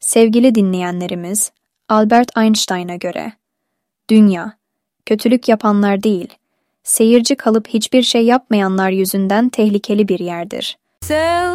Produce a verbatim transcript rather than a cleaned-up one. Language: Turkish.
Sevgili dinleyenlerimiz, Albert Einstein'a göre, dünya, kötülük yapanlar değil, seyirci kalıp hiçbir şey yapmayanlar yüzünden tehlikeli bir yerdir.